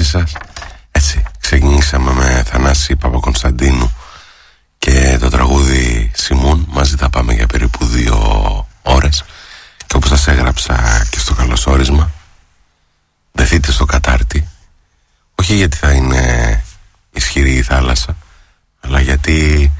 σας. Έτσι, ξεκινήσαμε με Θανάση Παπακωνσταντίνου και το τραγούδι Σιμούν. Μαζί θα πάμε για περίπου 2 ώρες. Και όπως σας έγραψα και στο καλωσόρισμα, δεθείτε στο κατάρτι. Όχι γιατί θα είναι ισχυρή η θάλασσα, αλλά γιατί